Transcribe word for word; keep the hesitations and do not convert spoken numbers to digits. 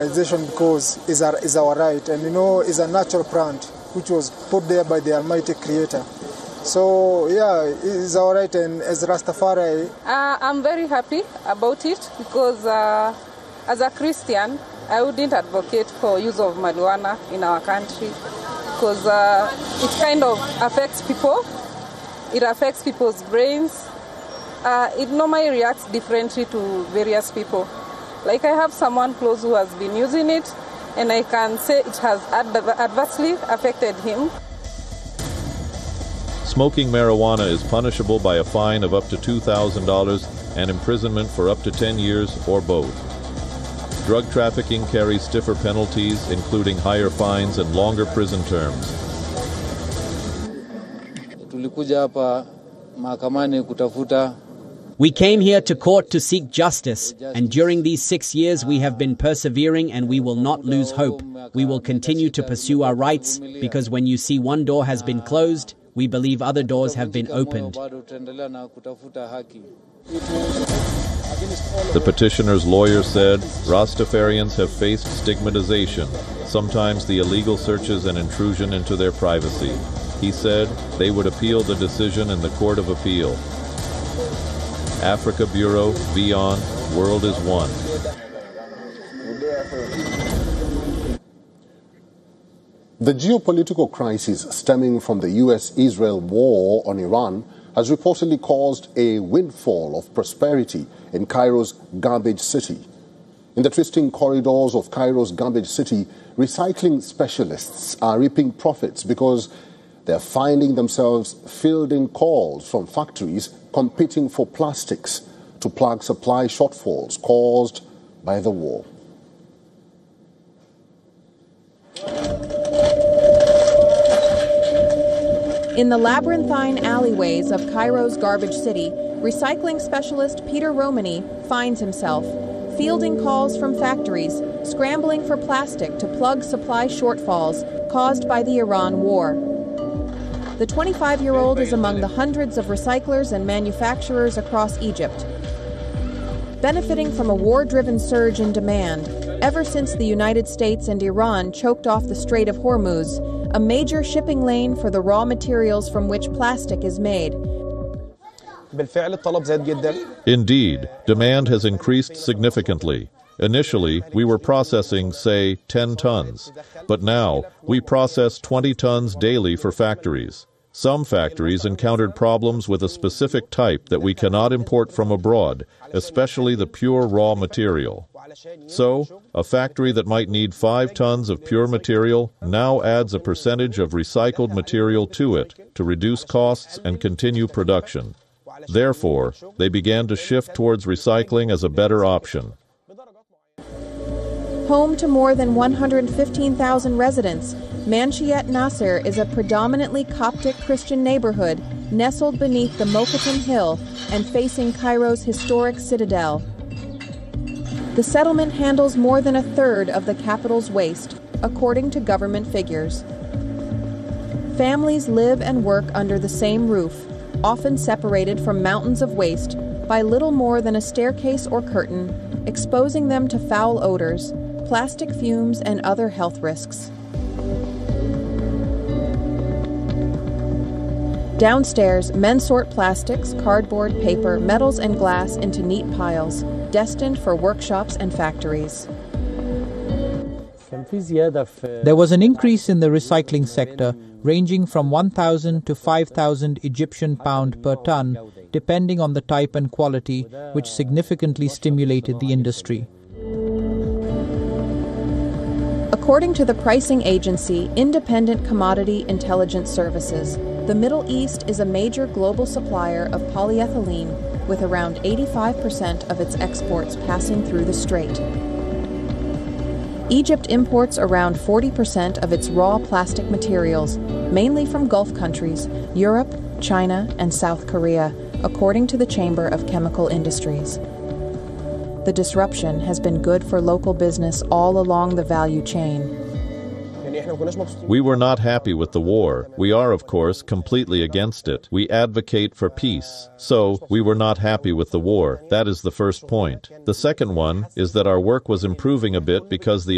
Because is our, is our right, and you know, is a natural plant which was put there by the Almighty Creator. So yeah, it's our right, and as Rastafari, uh, I'm very happy about it because uh, as a Christian, I wouldn't advocate for use of marijuana in our country because uh, it kind of affects people. It affects people's brains. Uh, it normally reacts differently to various people. Like I have someone close who has been using it, and I can say it has adv- adversely affected him. Smoking marijuana is punishable by a fine of up to two thousand dollars and imprisonment for up to ten years or both. Drug trafficking carries stiffer penalties, including higher fines and longer prison terms. Tulikuja hapa mahakamani kutafuta. We came here to court to seek justice, and during these six years we have been persevering and we will not lose hope. We will continue to pursue our rights because when you see one door has been closed, we believe other doors have been opened. The petitioner's lawyer said Rastafarians have faced stigmatization, sometimes the illegal searches and intrusion into their privacy. He said they would appeal the decision in the Court of Appeal. Africa Bureau, Beyond, World is One. The geopolitical crisis stemming from the U S Israel war on Iran has reportedly caused a windfall of prosperity in Cairo's garbage city. In the twisting corridors of Cairo's garbage city, recycling specialists are reaping profits because they're finding themselves fielding calls from factories competing for plastics to plug supply shortfalls caused by the war. In the labyrinthine alleyways of Cairo's garbage city, recycling specialist Peter Romani finds himself fielding calls from factories, scrambling for plastic to plug supply shortfalls caused by the Iran war. The twenty-five-year-old is among the hundreds of recyclers and manufacturers across Egypt. Benefiting from a war-driven surge in demand, ever since the United States and Iran choked off the Strait of Hormuz, a major shipping lane for the raw materials from which plastic is made. Indeed, demand has increased significantly. Initially, we were processing, say, ten tons, but now we process twenty tons daily for factories. Some factories encountered problems with a specific type that we cannot import from abroad, especially the pure raw material. So, a factory that might need five tons of pure material now adds a percentage of recycled material to it to reduce costs and continue production. Therefore, they began to shift towards recycling as a better option. Home to more than one hundred fifteen thousand residents, Manshiet Nasser is a predominantly Coptic Christian neighborhood nestled beneath the Mokattam Hill and facing Cairo's historic citadel. The settlement handles more than a third of the capital's waste, according to government figures. Families live and work under the same roof, often separated from mountains of waste by little more than a staircase or curtain, exposing them to foul odors, plastic fumes, and other health risks. Downstairs, men sort plastics, cardboard, paper, metals, and glass into neat piles, destined for workshops and factories. There was an increase in the recycling sector, ranging from one thousand to five thousand Egyptian pound per ton, depending on the type and quality, which significantly stimulated the industry. According to the pricing agency Independent Commodity Intelligence Services, the Middle East is a major global supplier of polyethylene, with around eighty-five percent of its exports passing through the strait. Egypt imports around forty percent of its raw plastic materials, mainly from Gulf countries, Europe, China, and South Korea, according to the Chamber of Chemical Industries. The disruption has been good for local business all along the value chain. We were not happy with the war. We are, of course, completely against it. We advocate for peace. So, we were not happy with the war. That is the first point. The second one is that our work was improving a bit because the